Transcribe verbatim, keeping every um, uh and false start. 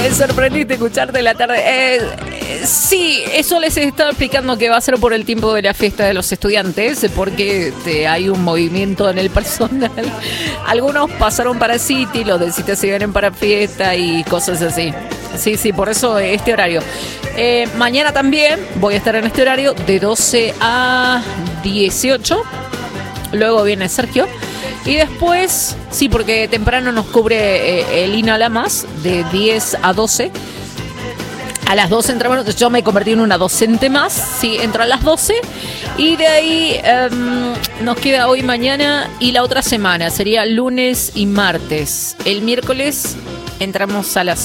Me sorprendiste escucharte en la tarde. Eh, eh, sí, eso les estaba explicando que va a ser por el tiempo de la fiesta de los estudiantes, porque te, hay un movimiento en el personal. Algunos pasaron para City, los de City se vienen para fiesta y cosas así. Sí, sí, por eso este horario. Eh, mañana también voy a estar en este horario de doce a dieciocho. Luego viene Sergio. Y después, sí, porque temprano nos cubre eh, el Ina Lamas de diez a doce. A las doce entramos, yo me convertí en una docente más, sí, entro a las doce. Y de ahí um, nos queda hoy, mañana y la otra semana, sería lunes y martes. El miércoles entramos a las